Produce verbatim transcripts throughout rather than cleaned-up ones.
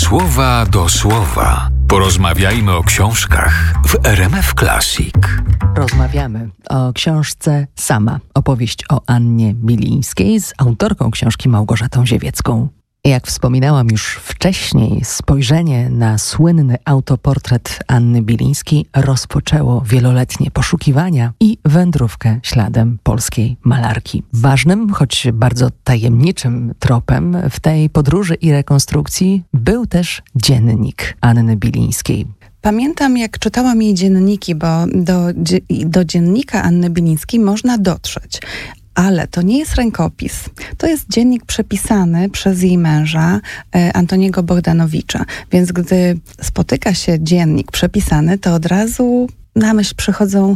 słowa do słowa. Porozmawiajmy o książkach w R M F Classic. Rozmawiamy o książce Sama. Opowieść o Annie Bilińskiej z autorką książki Małgorzatą Ziewiecką. Jak wspominałam już wcześniej, spojrzenie na słynny autoportret Anny Bilińskiej rozpoczęło wieloletnie poszukiwania i wędrówkę śladem polskiej malarki. Ważnym, choć bardzo tajemniczym tropem w tej podróży i rekonstrukcji był też dziennik Anny Bilińskiej. Pamiętam, jak czytałam jej dzienniki, bo do, do dziennika Anny Bilińskiej można dotrzeć. Ale to nie jest rękopis. To jest dziennik przepisany przez jej męża, e, Antoniego Bogdanowicza. Więc gdy spotyka się dziennik przepisany, to od razu na myśl przychodzą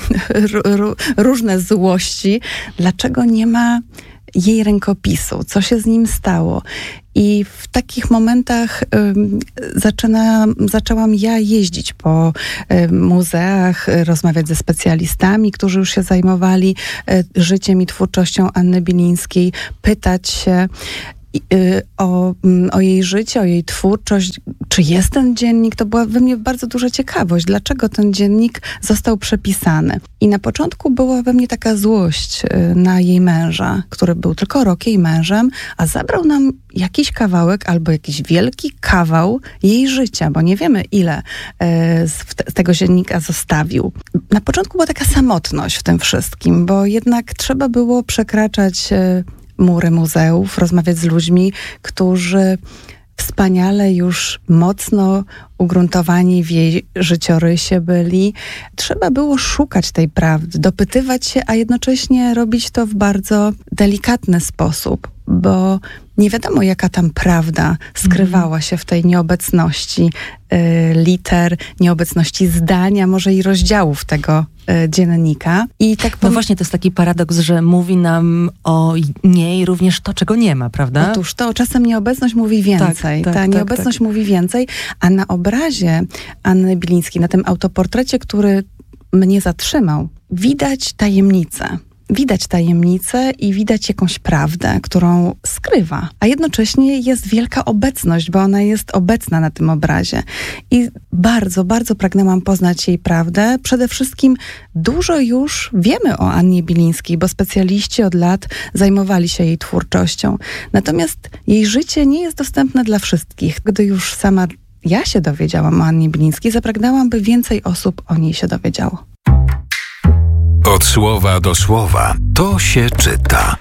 różne złości. Dlaczego nie ma jej rękopisu? Co się z nim stało? I w takich momentach um, zaczyna, zaczęłam ja jeździć po um, muzeach, rozmawiać ze specjalistami, którzy już się zajmowali um, życiem i twórczością Anny Bilińskiej, pytać się O, o jej życie, o jej twórczość, czy jest ten dziennik. To była we mnie bardzo duża ciekawość, dlaczego ten dziennik został przepisany. I na początku była we mnie taka złość na jej męża, który był tylko rok jej mężem, a zabrał nam jakiś kawałek albo jakiś wielki kawał jej życia, bo nie wiemy, ile e, z, z tego dziennika zostawił. Na początku była taka samotność w tym wszystkim, bo jednak trzeba było przekraczać e, mury muzeów, rozmawiać z ludźmi, którzy wspaniale już mocno ugruntowani w jej życiorysie byli. Trzeba było szukać tej prawdy, dopytywać się, a jednocześnie robić to w bardzo delikatny sposób, bo nie wiadomo, jaka tam prawda skrywała się w tej nieobecności y, liter, nieobecności zdania, może i rozdziałów tego y, dziennika. I tak no właśnie, to jest taki paradoks, że mówi nam o niej również to, czego nie ma, prawda? Otóż to czasem nieobecność mówi więcej. Tak, tak, Ta tak, nieobecność tak. mówi więcej, a na obrazie Anny Bilińskiej, na tym autoportrecie, który mnie zatrzymał, widać tajemnicę. Widać tajemnicę i widać jakąś prawdę, którą skrywa. A jednocześnie jest wielka obecność, bo ona jest obecna na tym obrazie. I bardzo, bardzo pragnęłam poznać jej prawdę. Przede wszystkim dużo już wiemy o Annie Bilińskiej, bo specjaliści od lat zajmowali się jej twórczością. Natomiast jej życie nie jest dostępne dla wszystkich. Gdy już sama ja się dowiedziałam o Annie Bilińskiej, zapragnęłam, by więcej osób o niej się dowiedziało. Od słowa do słowa to się czyta.